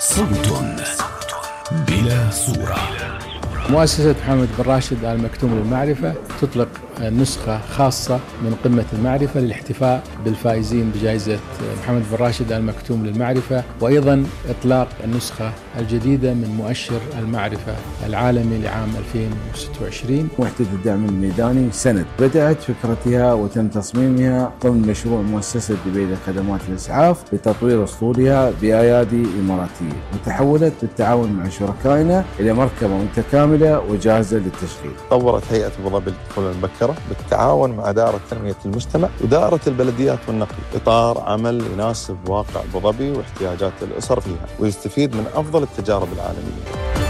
صوت بلا صورة. مؤسسة محمد بن راشد آل مكتوم للمعرفة تطلق نسخة خاصة من قمة المعرفة للاحتفاء بالفائزين بجائزة محمد بن راشد آل مكتوم للمعرفة، وأيضا إطلاق النسخة الجديدة من مؤشر المعرفة العالمي لعام 2026. وحدة الدعم الميداني سند بدأت فكرتها وتم تصميمها ضمن مشروع مؤسسة دبي خدمات الإسعاف لتطوير أسطولها بأيادي إماراتية، وتحولت بالتعاون مع شركائنا إلى مركبة متكاملة وجاهزة للتشغيل. طورت هيئة أبو ظبي للطفولة المبكرة بالتعاون مع دائرة تنمية المجتمع ودائرة البلديات والنقل إطار عمل يناسب واقع أبو ظبي واحتياجات الأسر فيها ويستفيد من أفضل التجارب العالمية.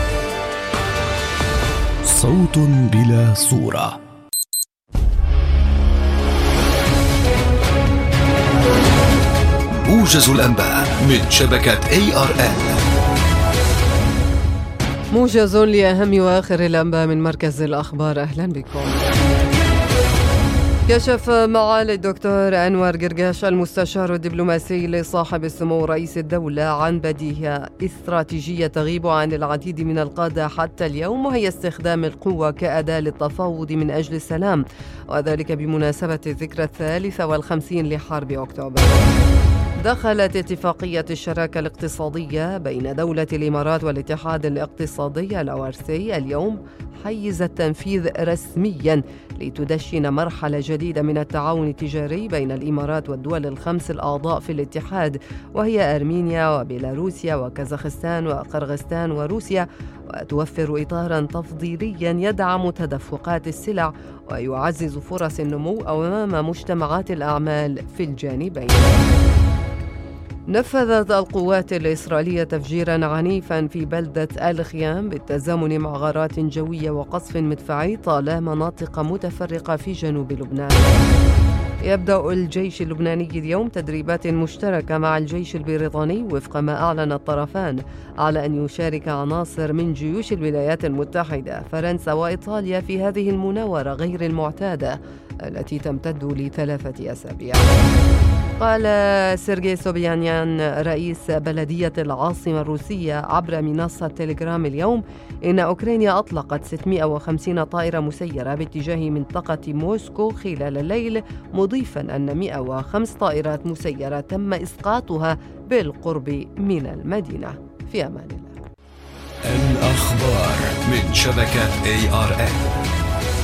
صوت بلا صورة. موجز الأنباء من شبكة ARN. موجز لأهم وآخر الأنباء من مركز الأخبار. أهلا بكم. كشف معالي الدكتور أنور قرقاش المستشار الدبلوماسي لصاحب السمو رئيس الدولة عن بديهة استراتيجية تغيب عن العديد من القادة حتى اليوم، وهي استخدام القوة كأداة للتفاوض من أجل السلام، وذلك بمناسبة الذكرى 53 لحرب أكتوبر. دخلت اتفاقية الشراكة الاقتصادية بين دولة الإمارات والاتحاد الاقتصادي الأوارسي اليوم حيز التنفيذ رسمياً لتدشن مرحلة جديدة من التعاون التجاري بين الإمارات والدول الخمس الأعضاء في الاتحاد، وهي أرمينيا وبيلاروسيا وكازاخستان وقرغستان وروسيا، وتوفر إطاراً تفضيلياً يدعم تدفقات السلع ويعزز فرص النمو أمام مجتمعات الأعمال في الجانبين. نفذت القوات الإسرائيلية تفجيراً عنيفاً في بلدة الخيام بالتزامن مع غارات جوية وقصف مدفعي طال مناطق متفرقة في جنوب لبنان. يبدأ الجيش اللبناني اليوم تدريبات مشتركة مع الجيش البريطاني وفق ما أعلن الطرفان، على أن يشارك عناصر من جيوش الولايات المتحدة فرنسا وإيطاليا في هذه المناورة غير المعتادة التي تمتد ل3 أسابيع. قال سيرجي سوبيانيان رئيس بلدية العاصمة الروسية عبر منصة تيليجرام اليوم إن أوكرانيا أطلقت 650 طائرة مسيرة باتجاه منطقة موسكو خلال الليل، مضيفاً أن 105 طائرات مسيرة تم إسقاطها بالقرب من المدينة. في أمان الله. الأخبار من شبكة ARN.